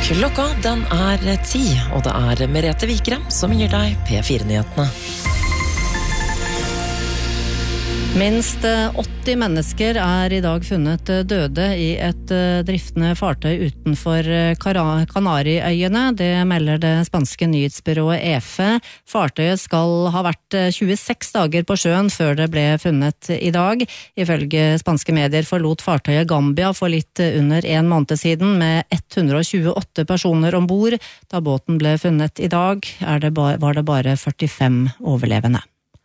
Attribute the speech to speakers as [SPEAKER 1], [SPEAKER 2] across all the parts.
[SPEAKER 1] Klokka den 10, og det Merete Vikrem som gir deg P4-nyhetene.
[SPEAKER 2] Minst 80 mennesker I dag funnet døde I et driftende fartøy utenfor Kanariøyene. Det melder det spanske nyhetsbyrået EFE. Fartøyet skal ha vært 26 dager på sjøen før det ble funnet I dag. Ifølge spanske medier forlot fartøyet Gambia for litt under en måned siden med 128 personer ombord. Da båten ble funnet I dag, var det bare 45 overlevende.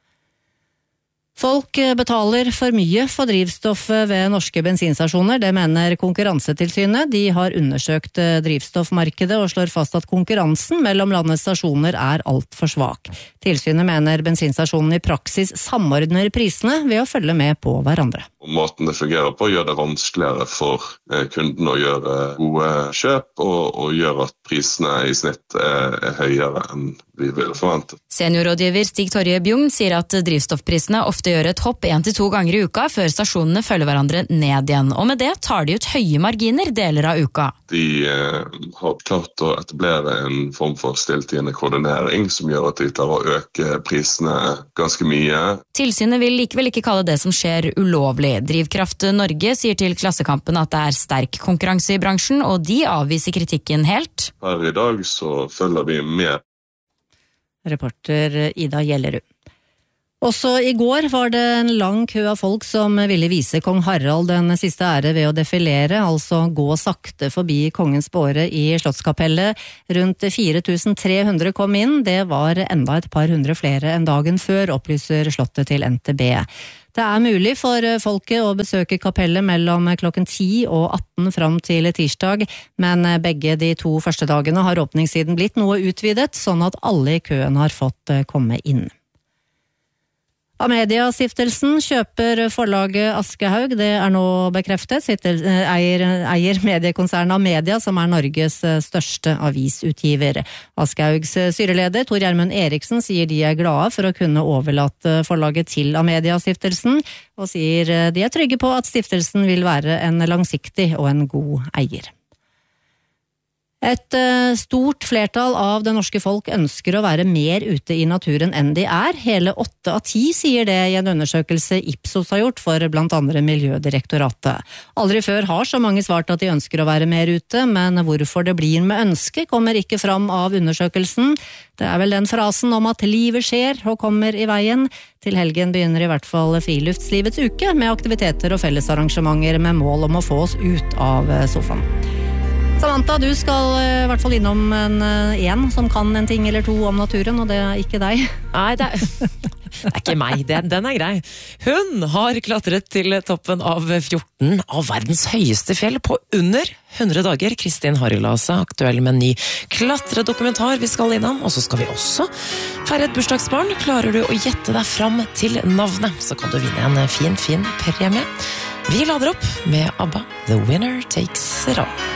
[SPEAKER 2] Folk betaler for mye for drivstoff ved norske bensinstasjoner, det mener Konkurransetilsynet. De har undersøkt drivstoffmarkedet og slår fast at konkurransen mellom landets stasjoner alt for svak. Tilsynet mener bensinstasjonene I praksis samordner prisene ved å følge med på hverandre.
[SPEAKER 3] Måten det fungerer på gjør det vanskeligere for kunden å gjøre gode kjøp og gjør at prisene I snitt høyere enn vi ville forventet.
[SPEAKER 4] Seniorrådgiver Stig Torje Bjugn sier at drivstoffprisene ofte gjør et hopp 1 til 2 ganger I uka før stasjonene følger hverandre ned igjen, og med det tar de ut høye marginer deler av uka.
[SPEAKER 3] De har klart å etablere en form for stilltiende koordinering som gjør at de klarer å øke prisene ganske mye.
[SPEAKER 4] Tilsynet vil likevel ikke kalle det som skjer ulovlig. Drivkraft Norge sier til Klassekampen at det sterk konkurranse I bransjen, og de avviser kritikken helt.
[SPEAKER 3] Her I dag så følger vi med.
[SPEAKER 2] Reporter Ida Gjellerud. Også I går var det en lang kø av folk som ville vise kong Harald den siste ære ved å defilere, altså gå sakte forbi kongens båre I Slottskapellet. Rundt 4300 kom inn, det var enda et par hundre flere enn dagen før, opplyser slottet til NTB. Det mulig for folket å besøke kapellet mellom klokken 10 og 18 fram til tirsdag, men begge de 2 første dagene har åpningstiden blitt noe utvidet, sånn at alle I køen har fått komme inn. Amedia-stiftelsen kjøper forlaget Aschehoug, det nå bekreftet. Eier mediekonsernet Amedia, som Norges største avisutgiver. Aschehougs styreleder Tor Gjermund Eriksen sier de glade for å kunne overlate forlaget til Amedia-stiftelsen, og sier de trygge på at stiftelsen vil være en langsiktig og en god eier. Et stort flertall av det norske folk ønsker å være mer ute I naturen enn de Hele 8 av 10 sier det I en undersøkelse Ipsos har gjort for blant andre Miljødirektoratet. Aldri før har så mange svart at de ønsker å være mer ute, men hvorfor det blir med ønske kommer ikke fram av undersøkelsen. Det vel den frasen om at livet skjer og kommer I veien. Til helgen begynner I hvert fall Friluftslivets uke med aktiviteter og fellesarrangementer med mål om å få oss ut av sofaen. Samantha, du skal I hvert fall innom en som kan en ting eller 2 om naturen, og det ikke deg.
[SPEAKER 1] Nei, det ikke meg, den grei. Hun har klatret til toppen av 14 av verdens høyeste fjell på under 100 dager. Kristin Harildase, aktuell med en ny klatredokumentar vi skal innom, og så skal vi også feire et bursdagsbarn. Klarer du å gjette deg fram til navnet, så kan du vinne en fin premie. Vi lader opp med ABBA, The Winner Takes It All.